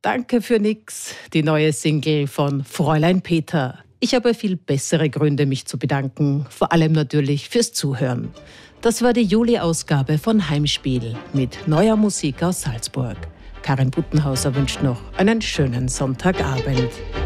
Danke für nix, die neue Single von Fräulein Peter. Ich habe viel bessere Gründe, mich zu bedanken, vor allem natürlich fürs Zuhören. Das war die Juli-Ausgabe von Heimspiel mit neuer Musik aus Salzburg. Karin Buttenhauser wünscht noch einen schönen Sonntagabend.